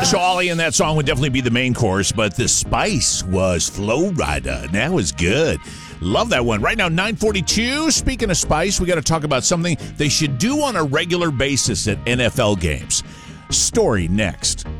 Charlie and that song would definitely be the main course, but the spice was Flow Rider. That was good. Love that one. Right now, 9:42. Speaking of spice, we got to talk about something they should do on a regular basis at NFL games. Story next.